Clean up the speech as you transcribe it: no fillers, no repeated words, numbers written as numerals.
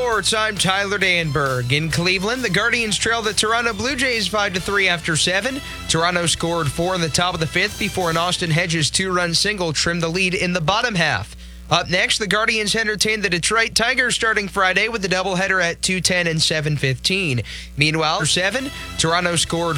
Sports, I'm Tyler Danberg. In Cleveland, the Guardians trail the Toronto Blue Jays 5-3 after 7. Toronto scored 4 in the top of the 5th before an Austin Hedges 2-run single trimmed the lead in the bottom half. Up next, the Guardians entertain the Detroit Tigers starting Friday with a doubleheader at 2:10 and 7:15. Meanwhile, 7, Toronto scored